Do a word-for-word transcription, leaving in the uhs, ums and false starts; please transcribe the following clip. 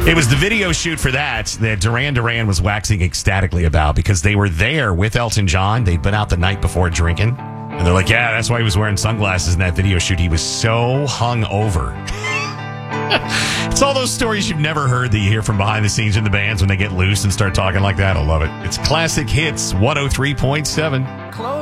It was the video shoot for that that Duran Duran was waxing ecstatically about because they were there with Elton John. They'd been out the night before drinking. And they're like, yeah, that's why he was wearing sunglasses in that video shoot. He was so hung over. It's all those stories you've never heard that you hear from behind the scenes in the bands when they get loose and start talking like that. I love it. It's Classic Hits one oh three point seven. Close